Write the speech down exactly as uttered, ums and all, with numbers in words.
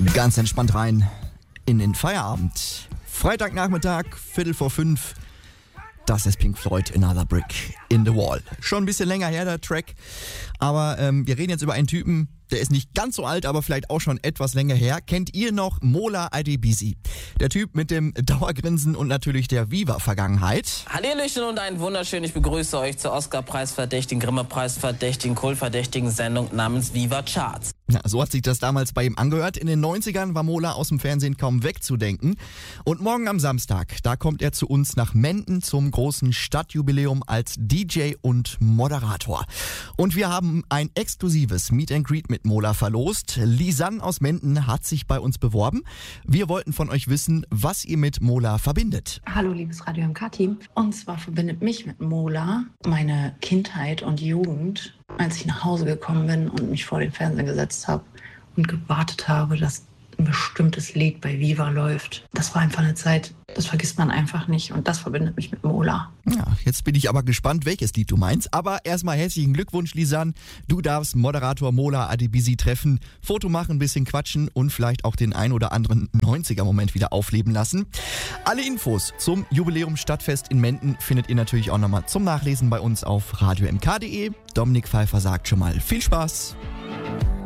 Ganz entspannt rein in den Feierabend. Freitagnachmittag, Viertel vor fünf. Das ist Pink Floyd, Another Brick in the Wall. Schon ein bisschen länger her, der Track. Aber ähm, wir reden jetzt über einen Typen, der ist nicht ganz so alt, aber vielleicht auch schon etwas länger her. Kennt ihr noch Mola Adebisi? Der Typ mit dem Dauergrinsen und natürlich der Viva-Vergangenheit. Hallöchen und einen wunderschön. Ich begrüße euch zur Oscar-Preis-verdächtigen, Grimme-Preis-verdächtigen, Kohl-verdächtigen Sendung namens Viva Charts. Ja, so hat sich das damals bei ihm angehört. In den neunzigern war Mola aus dem Fernsehen kaum wegzudenken. Und morgen am Samstag, da kommt er zu uns nach Menden zum großen Stadtjubiläum als D J und Moderator. Und wir haben ein exklusives Meet and Greet mit Mola verlost. Lisanne aus Menden hat sich bei uns beworben. Wir wollten von euch wissen, was ihr mit Mola verbindet. Hallo liebes Radio M K-Team. Und zwar verbindet mich mit Mola meine Kindheit und Jugend, als ich nach Hause gekommen bin und mich vor den Fernseher gesetzt habe und gewartet habe, dass ein bestimmtes Lied bei Viva läuft. Das war einfach eine Zeit, das vergisst man einfach nicht und das verbindet mich mit Mola. Ja, jetzt bin ich aber gespannt, welches Lied du meinst. Aber erstmal herzlichen Glückwunsch, Lisanne. Du darfst Moderator Mola Adebisi treffen, Foto machen, ein bisschen quatschen und vielleicht auch den ein oder anderen neunziger-Moment wieder aufleben lassen. Alle Infos zum Jubiläum Stadtfest in Menden findet ihr natürlich auch nochmal zum Nachlesen bei uns auf radio m k punkt d e. Dominik Pfeiffer sagt schon mal viel Spaß.